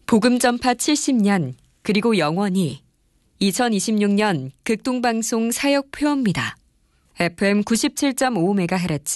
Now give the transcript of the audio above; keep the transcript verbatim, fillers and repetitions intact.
복음 전파 칠십 년 그리고 영원히 이천이십육 년 극동방송 사역 표어입니다. 에프엠 구십칠 점 오 메가헤르츠